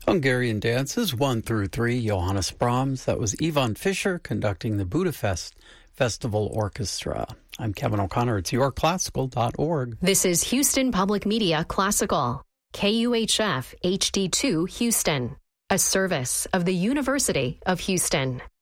Hungarian dances 1 through 3, Johannes Brahms. That was Ivan Fischer conducting the Budapest Festival Orchestra. I'm Kevin O'Connor. It's yourclassical.org. This is Houston Public Media Classical, KUHF HD2 Houston, a service of the University of Houston.